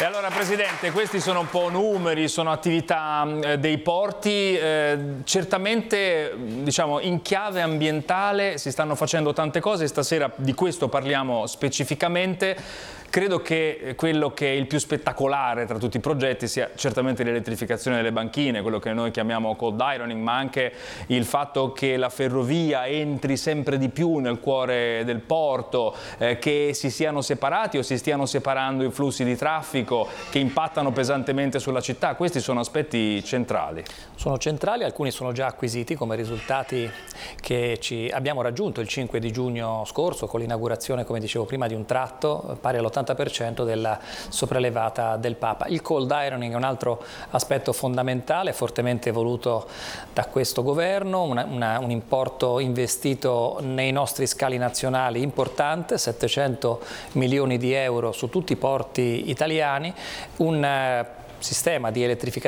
E allora Presidente, questi sono un po' numeri, sono attività dei porti, certamente diciamo in chiave ambientale si stanno facendo tante cose, stasera di questo parliamo specificamente. Credo che quello che è il più spettacolare tra tutti i progetti sia certamente l'elettrificazione delle banchine, quello che noi chiamiamo cold ironing, ma anche il fatto che la ferrovia entri sempre di più nel cuore del porto, che si siano separati o si stiano separando i flussi di traffico che impattano pesantemente sulla città. Questi sono aspetti centrali. Sono centrali, alcuni sono già acquisiti come risultati che abbiamo raggiunto il 5 di giugno scorso con l'inaugurazione, come dicevo prima, di un tratto pari all'80% della sopraelevata del Papa. Il cold ironing è un altro aspetto fondamentale, fortemente voluto da questo governo, un importo investito nei nostri scali nazionali importante, 700 milioni di euro su tutti i porti italiani, un sistema di elettrificazione